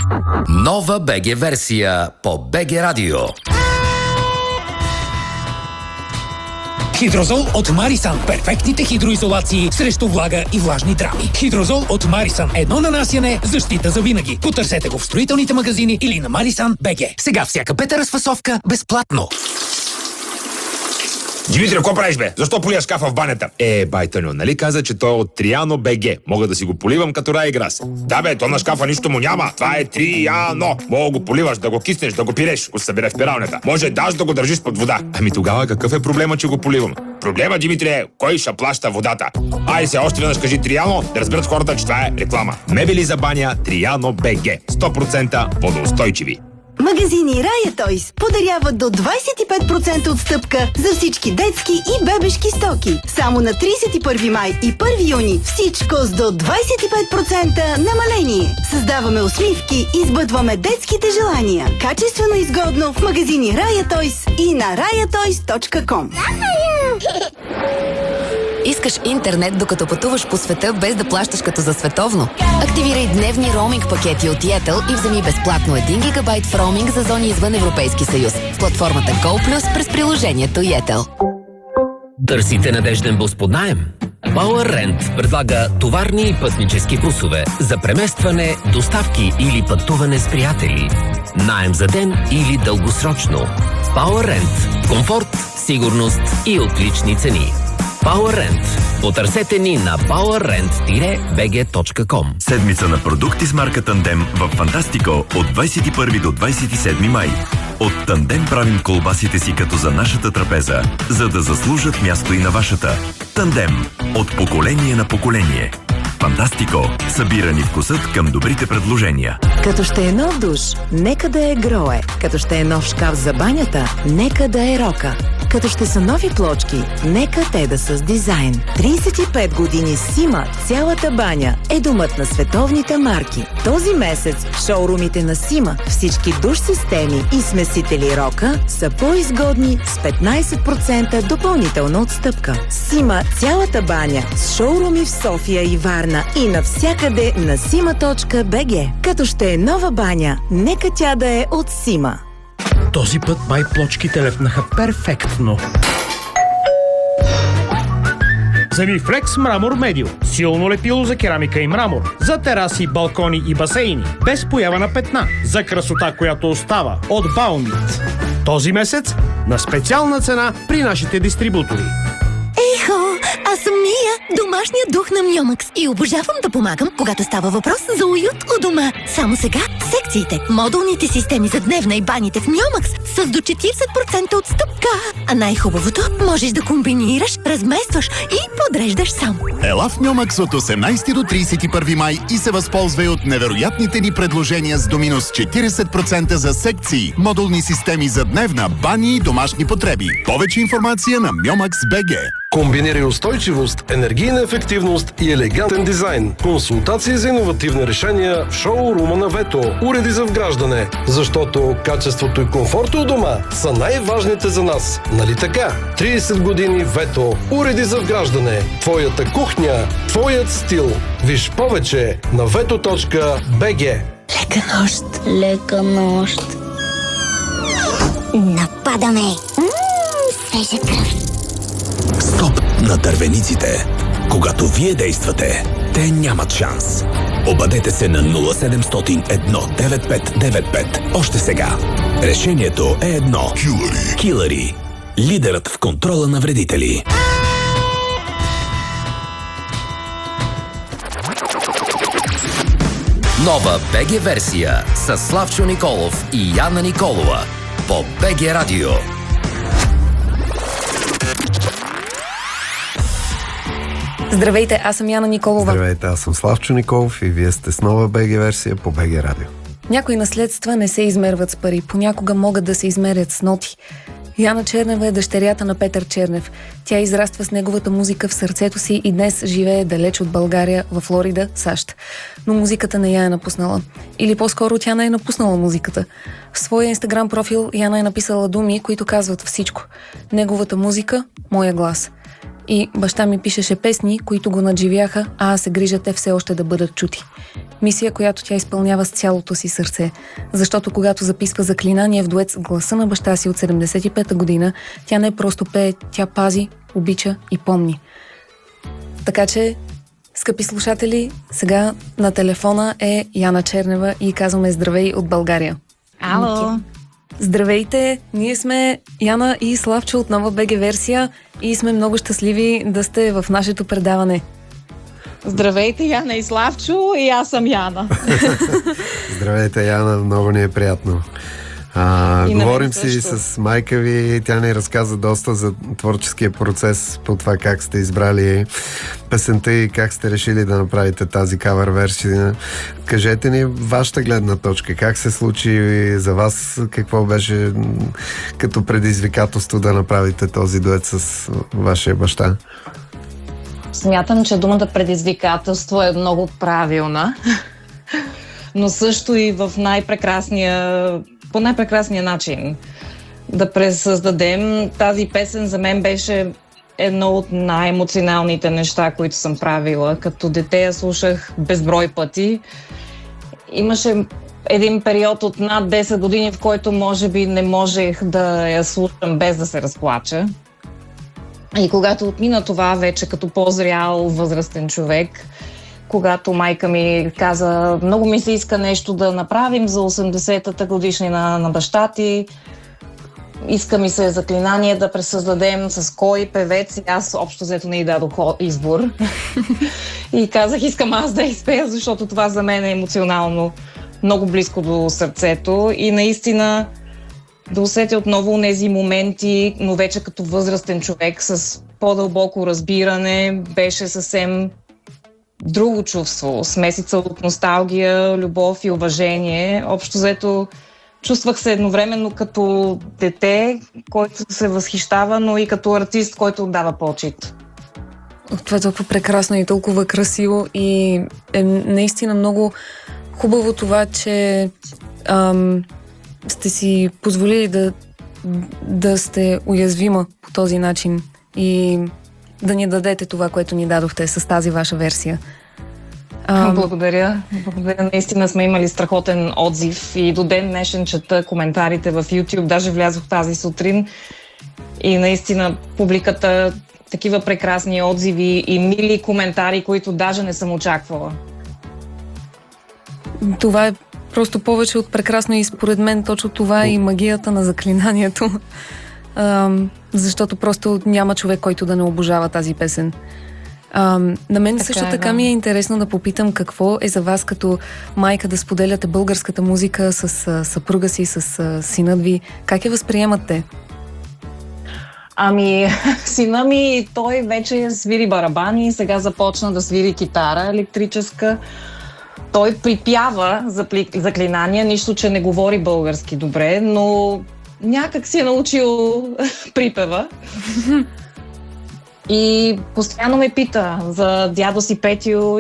Нова БГ версия по БГ Радио. Хидрозол от Марисан. Перфектните хидроизолации срещу влага и влажни драми. Хидрозол от Марисан. Едно нанасяне, защита за винаги. Потърсете го в строителните магазини или на Марисан БГ. Сега всяка пета разфасовка безплатно. Димитри, какво правиш, бе? Защо полия шкафа в банята? Байтъньо, нали каза, че той е от Триано БГ? Мога да си го поливам като Райграс. Да, бе, то на шкафа нищо му няма. Това е Триано. Мога го поливаш, да го киснеш, да го пиреш, го събере в пиралнята. Може даже да го държиш под вода. Ами тогава какъв е проблема, че го поливам? Проблема, Димитри, е кой ще плаща водата. Ай се, още веднъж кажи Триано, да разберат хората, че това е реклама. Мебели за баня Триано БГ. 100% водоустойчиви. Магазини Рая Тойс подаряват до 25% отстъпка за всички детски и бебешки стоки. Само на 31 май и 1 юни всичко с до 25% намаление. Създаваме усмивки и сбъдваме детските желания. Качествено изгодно в магазини Рая Тойс и на rayatoys.com. Искаш интернет, докато пътуваш по света, без да плащаш като за световно? Активирай дневни роуминг пакети от Yettel и вземи безплатно 1 гигабайт в роуминг за зони извън Европейски съюз в платформата GoPlus през приложението Yettel. Търсите надежден бус под наем? Power Rent предлага товарни и пътнически бусове за преместване, доставки или пътуване с приятели. Наем за ден или дългосрочно. Power Rent. Комфорт, сигурност и отлични цени. Power Rent. Потърсете ни на powerrent-bg.com. Седмица на продукти с марка Тандем в Фантастико от 21 до 27 май. От Тандем правим колбасите си като за нашата трапеза, за да заслужат място и на вашата. Тандем. От поколение на поколение. Фантастико. Събира ни вкусът към добрите предложения. Като ще е нов душ, нека да е Грое. Като ще е нов шкаф за банята, нека да е Рока. Като ще са нови плочки, нека те да са с дизайн. 35 години Сима, цялата баня е домът на световните марки. Този месец в шоурумите на Сима всички душ системи и смесители Рока са по-изгодни с 15% допълнителна отстъпка. Сима, цялата баня с шоуруми в София и Варна и навсякъде на sima.bg. Като ще е нова баня, нека тя да е от Сима. Този път май плочките лепнаха перфектно. Замифлекс Мрамор Медио. Силно лепило за керамика и мрамор. За тераси, балкони и басейни. Без поява на петна. За красота, която остава. От Баумит. Този месец на специална цена при нашите дистрибутори. Ехо, аз съм Мия, домашният дух на Мьомакс и обожавам да помагам, когато става въпрос за уют у дома. Само сега секциите, модулните системи за дневна и баните в Мьомакс с до 40% отстъпка. А най-хубавото, можеш да комбинираш, разместваш и подреждаш сам. Ела в Мьомакс от 18 до 31 май и се възползвай от невероятните ни предложения с до минус 40% за секции, модулни системи за дневна, бани и домашни потреби. Повече информация на Myomax.bg. Комбинирай устойчивост, енергийна ефективност и елегантен дизайн. Консултации за иновативни решения в шоурума на Вето. Уреди за вграждане. Защото качеството и комфорта у дома са най-важните за нас. Нали така? 30 години Вето. Уреди за вграждане. Твоята кухня. Твоят стил. Виж повече на veto.bg. Лека нощ. Лека нощ. Нападаме. Свежа кръв. Стоп на дървениците. Когато вие действате, те нямат шанс. Обадете се на 0700 19595. Още сега. Решението е едно. Килъри. Лидерът в контрола на вредители. Нова БГ версия с Славчо Николов и Яна Николова по БГ Радио. Здравейте, аз съм Яна Николова. Здравейте, аз съм Славчо Николов и вие сте с нова БГ версия по БГ Радио. Някои наследства не се измерват с пари, понякога могат да се измерят с ноти. Яна Чернева е дъщерята на Петър Чернев. Тя израства с неговата музика в сърцето си и днес живее далеч от България, във Флорида, САЩ. Но музиката не я е напуснала. Или по-скоро тя не е напуснала музиката. В своя инстаграм профил Яна е написала думи, които казват всичко. Неговата музика, моя глас. И баща ми пишеше песни, които го надживяха, а аз се грижа те все още да бъдат чути. Мисия, която тя изпълнява с цялото си сърце. Защото когато записва заклинание в дует с гласа на баща си от 75-та година, тя не просто пее, тя пази, обича и помни. Така че, скъпи слушатели, сега на телефона е Яна Чернева и казваме здравей от България. Ало! Здравейте! Ние сме Яна и Славчо от Нова БГ версия и сме много щастливи да сте в нашето предаване. Здравейте, Яна и Славчо, и аз съм Яна. Здравейте, Яна, много ни е приятно. Говорим си с майка ви, тя ни разказа доста за творческия процес, по това как сте избрали песента и как сте решили да направите тази кавър версия. Кажете ни вашата гледна точка, как се случи за вас, какво беше като предизвикателство да направите този дует с вашия баща? Смятам, че думата предизвикателство е много правилна, но също и в по най-прекрасния начин да пресъздадем. Тази песен за мен беше едно от най-емоционалните неща, които съм правила. Като дете я слушах безброй пъти. Имаше един период от над 10 години, в който може би не можех да я слушам без да се разплача. И когато отмина това вече като по-зрял възрастен човек, когато майка ми каза, много ми се иска нещо да направим за 80-та годишнина на баща ти, иска ми се заклинание да пресъздадем с кой певец, и аз общо взето не й дадох избор. И казах, искам аз да изпея, защото това за мен е емоционално много близко до сърцето и наистина да усетя отново тези моменти, но вече като възрастен човек с по-дълбоко разбиране, беше съвсем друго чувство, смесица от носталгия, любов и уважение. Общо взето чувствах се едновременно като дете, който се възхищава, но и като артист, който отдава почит. Това е толкова прекрасно и толкова красиво и е наистина много хубаво това, че сте си позволили да сте уязвима по този начин и да ни дадете това, което ни дадохте с тази ваша версия. Благодаря. Наистина сме имали страхотен отзив и до ден днешен чета коментарите в YouTube. Даже влязох тази сутрин и наистина публиката, такива прекрасни отзиви и мили коментари, които даже не съм очаквала. Това е просто повече от прекрасно и според мен точно това е и магията на заклинанието. Защото просто няма човек, който да не обожава тази песен. На мен също така ми е интересно да попитам какво е за вас като майка да споделяте българската музика с съпруга си, с синът ви. Как я възприемате? Сина ми, той вече свири барабани, сега започна да свири китара електрическа. Той припява заклинания, нищо, че не говори български добре, но някак си е научил припева. И постоянно ме пита за дядо си Петю